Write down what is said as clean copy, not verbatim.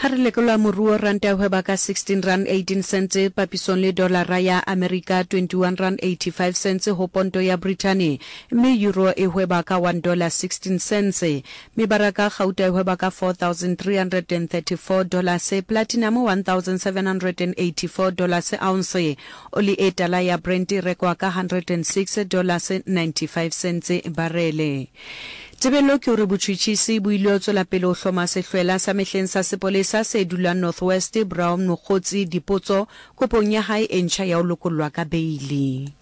Ha re lekola moruo ranta ya hweba ka 16 rand 18 cents papisong le dolara ya America 21 rand 85 cents ho ponto ya Britain, mme euro e hweba ka $1.16 cents. Mebaraka Gauta e hweba ka $4,334, platinum $1,784 ounce, oli e tala ya Brent rekwa ka $106.95 barele. Tebelo ke hore botjhutjhisi bo ile ho tswela pele ho hloma sehlwela sa mehleng sa sepolesa se dulang Northwest. Brown Mokgotsi dipotso kopong ya hae e ntjha ya ho lokollwa ka beili.